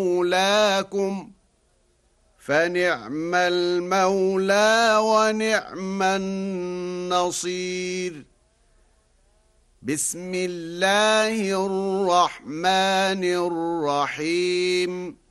مولاكم فنعم المولى ونعم النصير. بسم الله الرحمن الرحيم